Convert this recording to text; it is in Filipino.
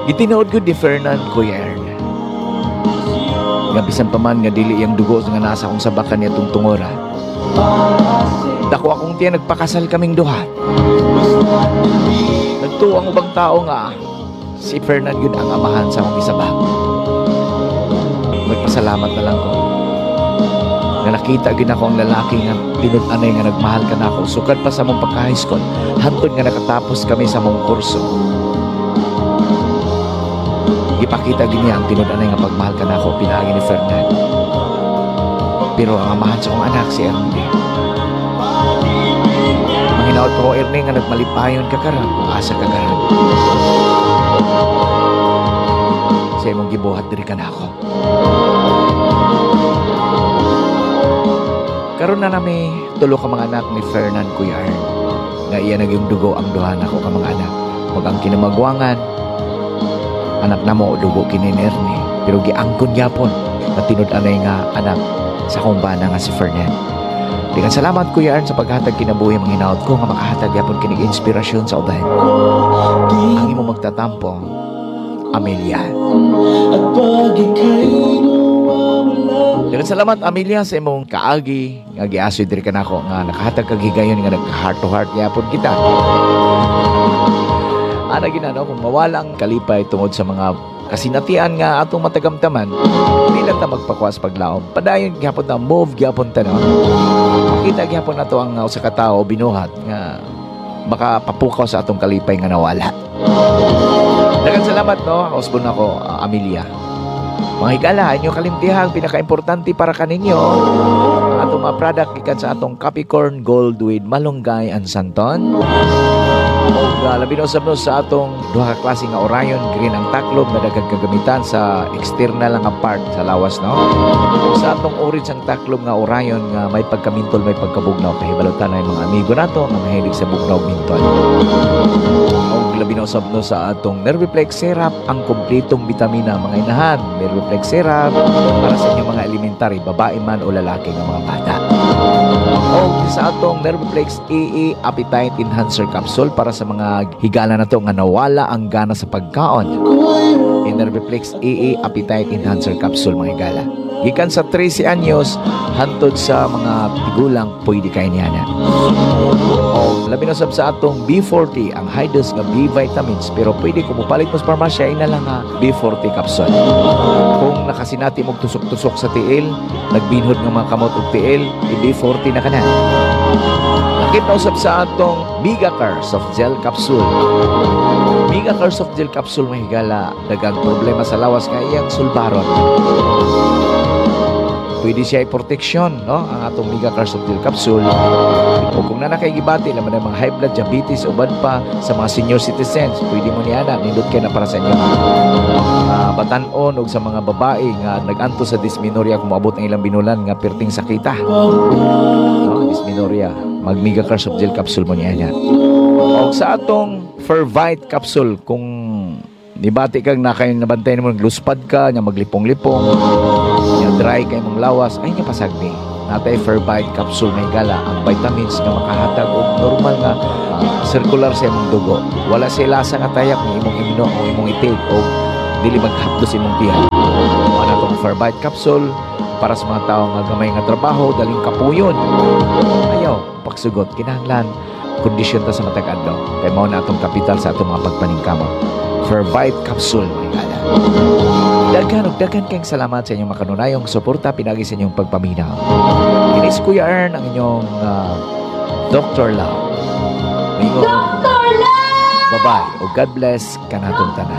Gitinood ko di Fernan, Kuya Ern. Nga bisan pa man nga dili yung dugo nga nasa akong sabakan niya tungtungora. Dako akong tiyan nagpakasal kaming duha. Nagtuwang ubang tao nga si Fernan yun ang amahan sa akong isabak. Magpasalamat na lang ko. Nga nakita gina ko ang lalaki nga tinud-anay nga nagmahal ka na ako. Sukad pa sa mong pagka-high school. Hantod nga nakatapos kami sa mong kurso. Ipakita gini ang tinud-anay nga pagmahal ka na ako. Pinagi ni Fernan. Pero ang amahan sa akong anak si Ernie. Manghinaot ko Ernie nga nagmalipayon ka karan kung asa ka karan. Sa imong gibuhat diri ka na ako. Karon na nami tulo ka mga anak ni Fernan, Kuya Ern. Nga iya naging dugo ang duha na ko ka mga anak. Huwag ang kinamagwangan. Anak na mo dugo kini ni Ernie. Pero giangkon gyapon na tinud-anay nga anak sa akong bana nga si Fernan. Dikan salamat Kuya Ern sa paghatag kinabuhi mga hinaot ko nga makahatag gyapon kining inspirasyon sa uban. Ang imo magtatampo, Amelia. At pag ika'y nawawala. Daghang salamat Amelia sa imong kaagi nga giasoy diri ka nako nga nakahatag kag higayon nga nagka-heart to heart gyapon kita. Ana ginano kung mawalang kalipay tungod sa mga kasinatian nga atong matagamtaman, hindi lang ta magpakwas paglaom. Padayon gyapon ta move gyapon ta no. Makita gyapon nato ang usa ka tawo binuhat nga makapapukaw sa atong kalipay nga nawala. Daghang salamat no, usbon nako Amelia. Mga higala, inyo kalimtihang pinaka-importante para kaninyo. Atong mga product ikan sa atong Capricorn Gold with Malunggay and Santon. O labi na usab no sa atong duha ka klase nga Orion green ang taklob na daghang kagamitan sa external nga part sa lawas no. Sa atong orange ang taklob nga Orion nga may pagkamintol may pagkabugnaw kahibalutan ay mga amigo nato nga mahilig sa bugnaw mintol. O labi na usab no sa atong Nerviplex Syrup ang kumpletong bitamina mga inahan. Nerviplex Syrup para sa inyong mga elementary babae man o lalaki nga mga bata. O sa atong Nerviplex EE Appetite Enhancer Capsule para sa mga higala na to nga nawala ang gana sa pagkaon. Nerviplex EE Appetite Enhancer Capsule mga higala. Gikan sa 13 anyos hantod sa mga tigulang pwede kay niya na. O labi na sab sa atong B40 ang high dose nga B vitamins pero pwede kung mupalit mo sa parmasya ina lang nga B40 capsule. Kung nakasinati mo tusok-tusok sa tiil, nagbinhod nga mga kamot og tiil, B40 na kana. Nakit na usab sa atong Mega-Car Soft Gel Capsule. Mega-Car Soft Gel Capsule mga higala dagang problema sa lawas nga iyang sulbaron. Pwede siya i-proteksyon, no? Ang atong Mega-Car Soft Gel Capsule. O kung na nakaigibati, laman ng mga high blood, diabetes, uban pa sa mga senior citizens, pwede mo niya na, nindot kayo na para sa inyo. Batanon o sa mga babae nga nag-anto sa dysmenorrhea kung maabot ng ilang binulan nga perting sakita. No? Dysmenorrhea. Mag-Mega-Car Soft Gel Capsule mo niya na. O sa atong Fervite Capsule, kung nibati kang nabantay mo, nagluspad ka, niya maglipong-lipong, niya dry kay mong lawas, ay niya pasagdi. Natay Fervite Capsule na higala, ang vitamins nga makahatag o normal nga circular sa imong dugo. Wala sa lasa nga tayak ng imong imno o imong itake o dili maghapdos imong tiyan. Ano itong Fervite Capsule para sa mga tao nga gamay nga trabaho, daling kapuyon. Ayaw, pagsugot, kinahanglan, kondisyon ta sa matag adlaw. Kaya mao na atong kapital sa atong mga pagpaningkamot. Fervite Capsule, mga higala. Daghan kayong salamat sa inyong makanunayong suporta pinagi sa inyong pagpaminaw. Kinis Kuya Ern ang inyong Dr. Love. Dr. Love! Bye-bye o God bless kanatong tanan.